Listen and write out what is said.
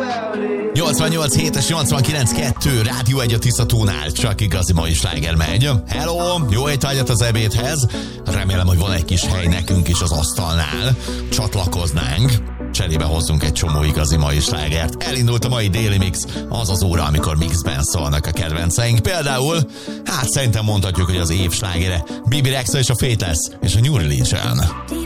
88 7-es, 89-2, Rádió 1 a Tiszatónál, csak igazi mai sláger megy. Hello, jó étvágyat az ebédhez. Remélem, hogy van egy kis hely nekünk is az asztalnál. Csatlakoznánk. Cserébe hozzunk egy csomó igazi mai slágert. Elindult a mai Daily Mix, az az óra, amikor mixben szólnak a kedvenceink. Például, hát szerintem mondhatjuk, hogy az év slágere Bibi Rexha és a Faithless és a New Religion.